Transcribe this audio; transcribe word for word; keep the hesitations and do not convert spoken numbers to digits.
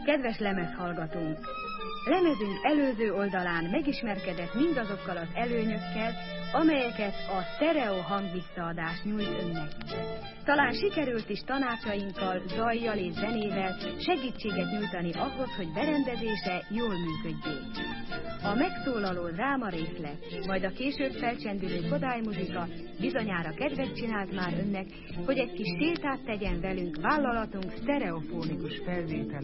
Kedves lemezhallgatónk! Lemezünk előző oldalán megismerkedett mindazokkal az előnyökkel, amelyeket a sztereó hangvisszaadás nyújt önnek. Talán sikerült is tanácsainkkal, zajjal és zenével segítséget nyújtani ahhoz, hogy berendezése jól működjék. A megszólaló dráma részlet, majd a később felcsendülő Kodály muzika bizonyára kedvet csinált már önnek, hogy egy kis sétát tegyen velünk vállalatunk sztereofónikus felvétele.